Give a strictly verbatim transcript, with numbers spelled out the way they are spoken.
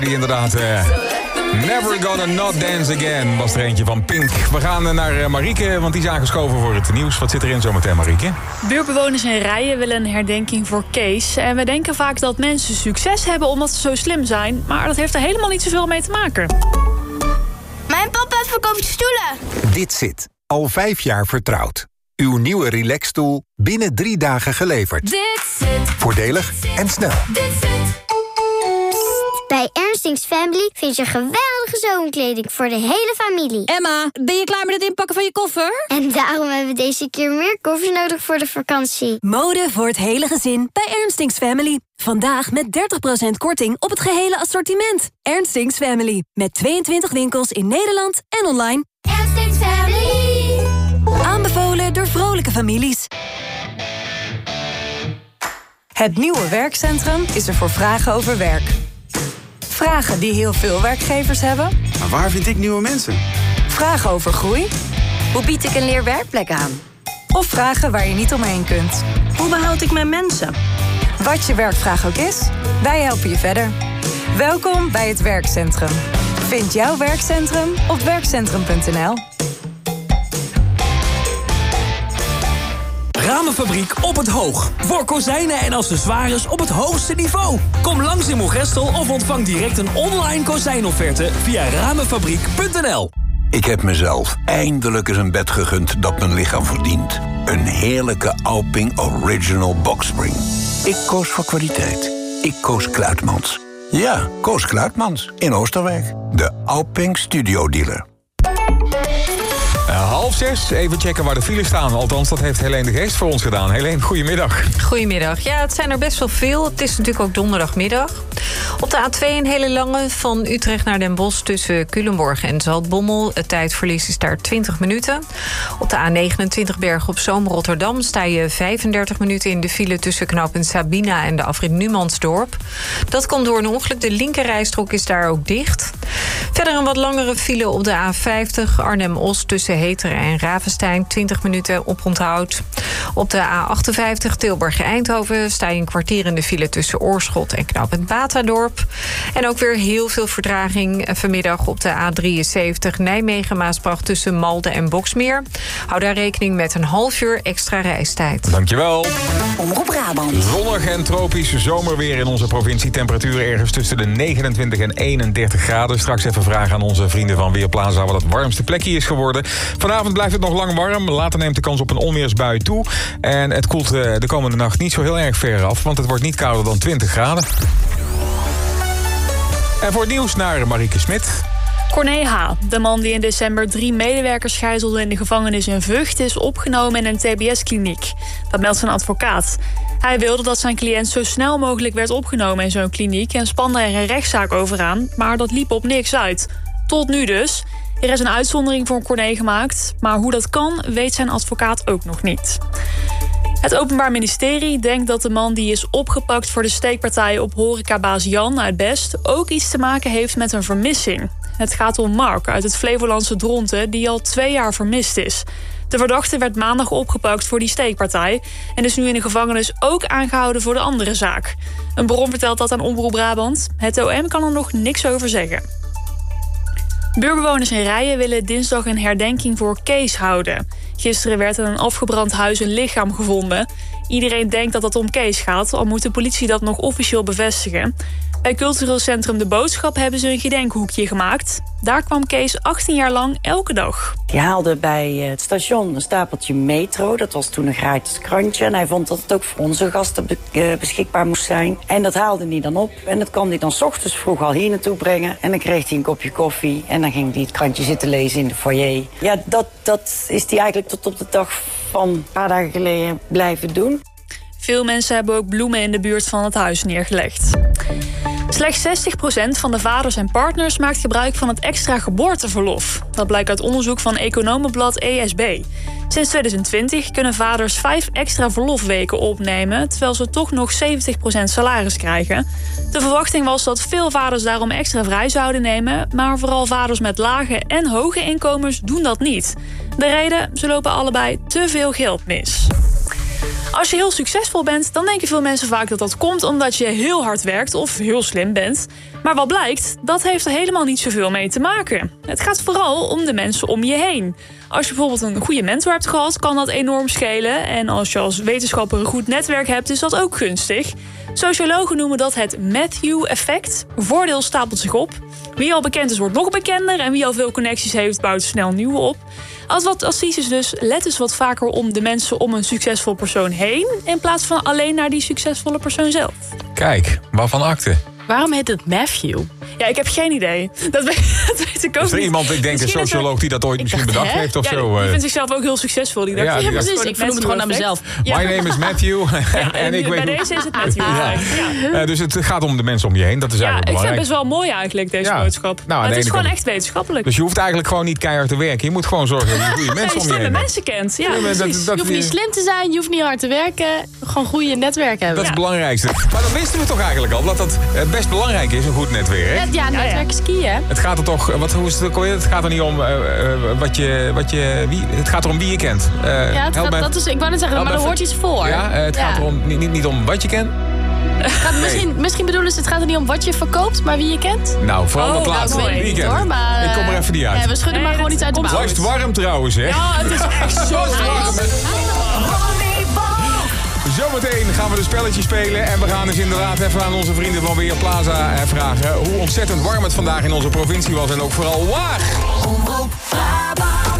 Die inderdaad, uh, Never Gonna Not Dance Again was er eentje van Pink. We gaan naar uh, Marieke, want die is aangeschoven voor het nieuws. Wat zit erin zometeen, Marieke? Buurtbewoners in Rijen willen een herdenking voor Kees. En we denken vaak dat mensen succes hebben omdat ze zo slim zijn. Maar dat heeft er helemaal niet zoveel mee te maken. Mijn papa verkoopt stoelen. Dit zit al vijf jaar vertrouwd. Uw nieuwe relaxstoel binnen drie dagen geleverd. Dit zit. Voordelig en snel. Dit zit. Bij Ernstings Family vind je geweldige zomerkleding voor de hele familie. Emma, ben je klaar met het inpakken van je koffer? En daarom hebben we deze keer meer koffers nodig voor de vakantie. Mode voor het hele gezin bij Ernstings Family. Vandaag met dertig procent korting op het gehele assortiment. Ernstings Family. Met tweeëntwintig winkels in Nederland en online. Ernstings Family. Aanbevolen door vrolijke families. Het nieuwe werkcentrum is er voor vragen over werk. Vragen die heel veel werkgevers hebben. Maar waar vind ik nieuwe mensen? Vragen over groei. Hoe bied ik een leerwerkplek aan? Of vragen waar je niet omheen kunt. Hoe behoud ik mijn mensen? Wat je werkvraag ook is, wij helpen je verder. Welkom bij het werkcentrum. Vind jouw werkcentrum op werkcentrum punt n l. Ramenfabriek op het Hoog. Voor kozijnen en accessoires op het hoogste niveau. Kom langs in Moergestel of ontvang direct een online kozijnofferte via ramenfabriek punt n l. Ik heb mezelf eindelijk eens een bed gegund dat mijn lichaam verdient. Een heerlijke Alping Original Boxspring. Ik koos voor kwaliteit. Ik koos Kluitmans. Ja, koos Kluitmans in Oosterwijk. De Alping Studio Dealer. Uh, half zes, even checken waar de files staan. Althans, dat heeft Helene de Geest voor ons gedaan. Helene, goedemiddag. Goedemiddag. Ja, het zijn er best wel veel. Het is natuurlijk ook donderdagmiddag. Op de A twee een hele lange van Utrecht naar Den Bosch tussen Culemborg en Zaltbommel. Het tijdverlies is daar twintig minuten. Op de A negenentwintig Bergen op Zoom Rotterdam sta je vijfendertig minuten in de file tussen knooppunt Sabina en de afrit Numansdorp. Dat komt door een ongeluk. De linkerrijstrook is daar ook dicht. Verder een wat langere file op de A vijftig Arnhem-Os tussen Heteren en Ravenstein. twintig minuten oponthoud. Op de A achtenvijftig Tilburg-Eindhoven sta je een kwartier in de file tussen Oorschot en knooppunt Batadorp. En ook weer heel veel vertraging vanmiddag op de A drieënzeventig Nijmegen-Maasbracht tussen Malden en Boksmeer. Hou daar rekening met een half uur extra reistijd. Dankjewel. Omroep Brabant. Zonnig en tropisch zomerweer in onze provincie. Temperaturen ergens tussen de negenentwintig en eenendertig graden. Straks even vragen aan onze vrienden van Weerplaza wat het warmste plekje is geworden. Vanavond blijft het nog lang warm. Later neemt de kans op een onweersbui toe. En het koelt de komende nacht niet zo heel erg ver af, want het wordt niet kouder dan twintig graden. En voor het nieuws naar Marieke Smit. Corné H., de man die in december drie medewerkers gijzelde in de gevangenis in Vught, is opgenomen in een T B S-kliniek. Dat meldt zijn advocaat. Hij wilde dat zijn cliënt zo snel mogelijk werd opgenomen in zo'n kliniek en spande er een rechtszaak over aan, maar dat liep op niks uit. Tot nu dus. Er is een uitzondering voor Corné gemaakt, maar hoe dat kan, weet zijn advocaat ook nog niet. Het Openbaar Ministerie denkt dat de man die is opgepakt voor de steekpartij op horecabaas Jan uit Best ook iets te maken heeft met een vermissing. Het gaat om Mark uit het Flevolandse Dronten, die al twee jaar vermist is. De verdachte werd maandag opgepakt voor die steekpartij en is nu in de gevangenis ook aangehouden voor de andere zaak. Een bron vertelt dat aan Omroep Brabant. Het O M kan er nog niks over zeggen. Buurtbewoners in Rijen willen dinsdag een herdenking voor Kees houden. Gisteren werd in een afgebrand huis een lichaam gevonden. Iedereen denkt dat het om Kees gaat, al moet de politie dat nog officieel bevestigen. Bij cultureel centrum De Boodschap hebben ze een gedenkhoekje gemaakt. Daar kwam Kees achttien jaar lang elke dag. Die haalde bij het station een stapeltje metro. Dat was toen een gratis krantje. En hij vond dat het ook voor onze gasten beschikbaar moest zijn. En dat haalde hij dan op. En dat kwam hij dan 's ochtends vroeg al hier naartoe brengen. En dan kreeg hij een kopje koffie. En dan ging hij het krantje zitten lezen in de foyer. Ja, dat, dat is hij eigenlijk tot op de dag van een paar dagen geleden blijven doen. Veel mensen hebben ook bloemen in de buurt van het huis neergelegd. Slechts zestig procent van de vaders en partners maakt gebruik van het extra geboorteverlof. Dat blijkt uit onderzoek van economenblad E S B. Sinds twintig twintig kunnen vaders vijf extra verlofweken opnemen, terwijl ze toch nog zeventig procent salaris krijgen. De verwachting was dat veel vaders daarom extra vrij zouden nemen, maar vooral vaders met lage en hoge inkomens doen dat niet. De reden? Ze lopen allebei te veel geld mis. Als je heel succesvol bent, dan denken veel mensen vaak dat dat komt omdat je heel hard werkt of heel slim bent. Maar wat blijkt, dat heeft er helemaal niet zoveel mee te maken. Het gaat vooral om de mensen om je heen. Als je bijvoorbeeld een goede mentor hebt gehad, kan dat enorm schelen. En als je als wetenschapper een goed netwerk hebt, is dat ook gunstig. Sociologen noemen dat het Matthew-effect. Voordeel stapelt zich op. Wie al bekend is, wordt nog bekender. En wie al veel connecties heeft, bouwt snel nieuwe op. Als wat advies is dus, let eens wat vaker om de mensen om een succesvol persoon heen, in plaats van alleen naar die succesvolle persoon zelf. Kijk, waarvan akte? Waarom heet het Matthew? Ja, ik heb geen idee. Dat weet, dat weet ik ook is er niet. iemand, ik denk misschien een socioloog die dat ooit ik misschien dacht, bedacht hè? heeft of ja, zo. Die vindt zichzelf ook heel succesvol. Die dacht, ja, ja, die precies. Dacht, ik vernoem het gewoon naar mezelf. Ja. My name is Matthew. Ja, en en ik bij weet deze is het Matthew. Ja. Ja. Uh, dus het gaat om de mensen om je heen. Dat is ja, eigenlijk ik belangrijk. vind het best wel mooi eigenlijk, deze ja. boodschap. Nou, maar het is gewoon kant. echt wetenschappelijk. Dus je hoeft eigenlijk gewoon niet keihard te werken. Je moet gewoon zorgen dat je goede mensen ja, om je heen hebt. hebt. mensen kent. Ja, Ja, dat, dat je hoeft niet slim te zijn, je hoeft niet hard te werken. Gewoon goede netwerk hebben. Dat is ja. het belangrijkste. Maar dat wisten we toch eigenlijk al. Dat dat best belangrijk is, een goed netwerk. Ja, ja, netwerk is key, hè? Het gaat er toch, wat, hoe is het ook alweer? Het gaat er niet om uh, uh, wat je, wat je, wie, het gaat erom wie je kent. Uh, ja, het gaat, dat is, ik wou net zeggen, maar er hoort iets voor. Ja, uh, het ja. gaat erom, niet, niet, niet om wat je kent. Het gaat misschien, misschien bedoelen ze, het gaat er niet om wat je verkoopt, maar wie je kent. Nou, vooral oh, dat laatste. Nou, wie je kent. Hoor, maar, ik kom er even niet uit. Ja, we schudden nee, maar gewoon iets uit de mouw. Het is warm trouwens, hè? Ja, het is echt zo warm. Zometeen gaan we de spelletje spelen. En we gaan dus inderdaad even aan onze vrienden van Weerplaza vragen hoe ontzettend warm het vandaag in onze provincie was. En ook vooral waar. Omroep Brabant.